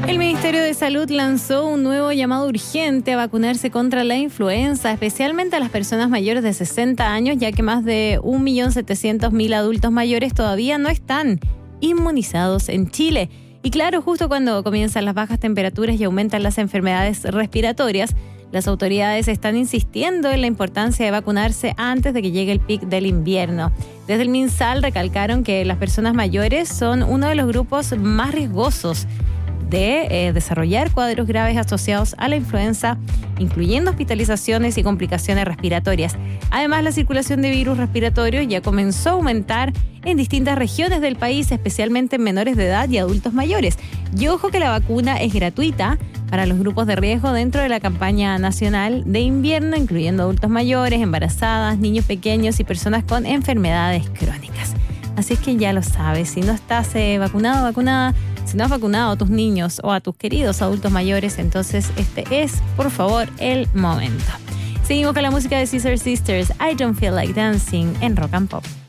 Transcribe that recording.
El Ministerio de Salud lanzó un nuevo llamado urgente a vacunarse contra la influenza, especialmente a las personas mayores de 60 años, ya que más de 1.700.000 adultos mayores todavía no están inmunizados en Chile. Y claro, justo cuando comienzan las bajas temperaturas y aumentan las enfermedades respiratorias, las autoridades están insistiendo en la importancia de vacunarse antes de que llegue el pic del invierno. Desde el MinSal recalcaron que las personas mayores son uno de los grupos más riesgosos de desarrollar cuadros graves asociados a la influenza, incluyendo hospitalizaciones y complicaciones respiratorias. Además, la circulación de virus respiratorios ya comenzó a aumentar en distintas regiones del país, especialmente en menores de edad y adultos mayores. Y ojo que la vacuna es gratuita para los grupos de riesgo dentro de la campaña nacional de invierno, incluyendo adultos mayores, embarazadas, niños pequeños y personas con enfermedades crónicas. Así es que ya lo sabes, si no estás vacunado, vacunada, si no has vacunado a tus niños o a tus queridos adultos mayores, entonces este es, por favor, el momento. Seguimos con la música de Scissor Sisters, I Don't Feel Like Dancing, en Rock and Pop.